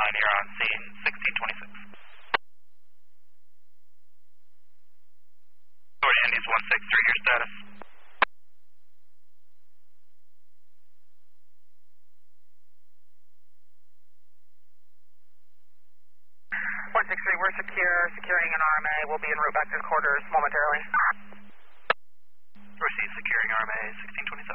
you're on scene 1626. Florida Indies 163, your status. 163, we're securing an RMA. We'll be en route back to quarters momentarily. Proceed securing RMA 1627.